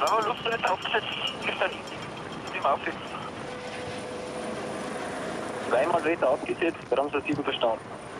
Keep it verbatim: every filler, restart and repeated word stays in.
Bravo, Luftbrett aufgesetzt. Gestern. Sieben aufgesetzt. Zweimal Wetter abgesetzt, Bremser sieben verstanden.